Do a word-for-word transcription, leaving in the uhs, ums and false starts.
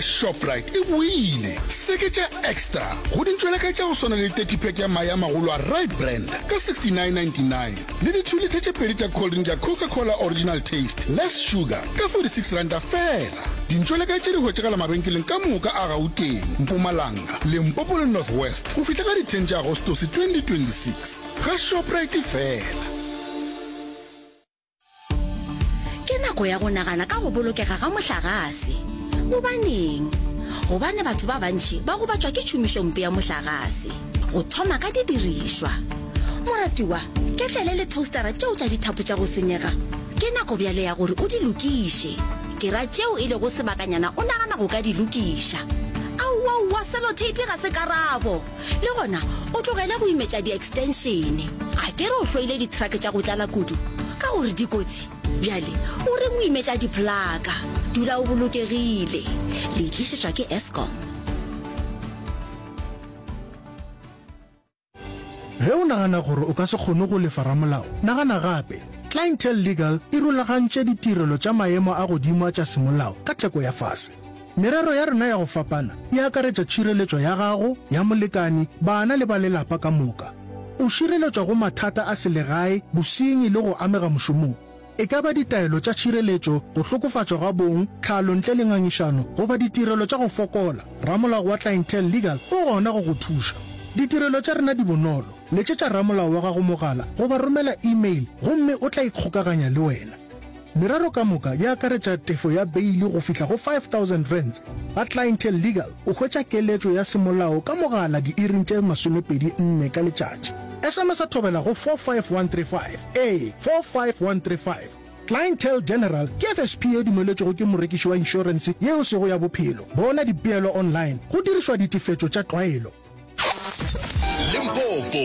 Shoprite e buile seketša extra go dintšweleka tša go swana le thirty pack ya maya magolo a right brand ka sixty-nine ninety-nine le di two liter tše pedi tša cold drink ya Coca-Cola original taste less sugar ka forty-six rand fela. Dintšweleka tše di hwetšagala mabenkeleng ka moka a Gauteng, Mpumalanga, Limpopo le North West go fihla ka di ten tša Agostose twenty twenty-six ga Shoprite fela. Ke nako ya go nagana ka go bolokega ga mohlagase. Gobaneng? Gobane batho ba bantši ba go batšwa ke tšhomišompe ya mohlagase go thoma ka didirishwa. Moratiwa, ke tlele le toastera tšeo tša dithapo tša go senyega. Ke nako bjale ya gore o di lokiše. Ke ra tšeo e le go sebakanyana o nagana go ka di lokiša. Aua, sellotape ga se karabo. Le gona o tlogele go imetša di-extensione. A ke re o hloile di-truck tša go tlala kudu ka gore dikotsi. Bjale o re mo imetša diplaka. Dula o bolokegile. Le tlišetšwa ke Eskom. Ge o nagana gore o ka se kgone go lefa ramolao, nagana gape. Clientele Legal e rulagantše ditirelo tša maemo a godimo tša semolao ka theko ya fase. Merero ya rena ya go fapana e akaretša tšhireletšo ya gago, ya molekani, bana le ba lelapa ka moka. O šireletšwa go mathata a selegae, bosenyi le go amega mošomong. E ka ba ditaelo tša tšhireletšo, go hlokofatšwa ga bong, tlhalo ntle le ngangišano, goba ditirelo tša go fokola. Ramolao wa Clientele Legal o gona go go thuša. Ditirelo tša rena di bonolo. Letšetša ramolao wa gago mogala goba romela email gomme o tla ikgokaganya le wena. Merero ka moka ya akaretša tefo ya beili go fihla go five thousand rands. Ba Clientele Legal o hwetša keletšo ya semolao ka mogala di-iring tše masomepedi nne ka letšatši. S M S a thobela go four five one three five. Ee, four five one three five. Clientele General ke F S P e dumeletšego ke morekiši wa insurance yeo sego ya bophelo. Bona dipeelo online go dirišwa ditefetšo tša tlwaelo. Limpopo.